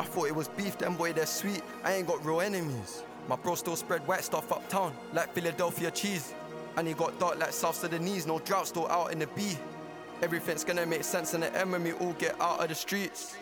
I thought it was beef, them boy they're sweet. I ain't got real enemies. My bro still spread white stuff uptown, like Philadelphia cheese. And he got dark like South Sudanese, no drought still out in the B. Everything's gonna make sense in the end when we all get out of the streets.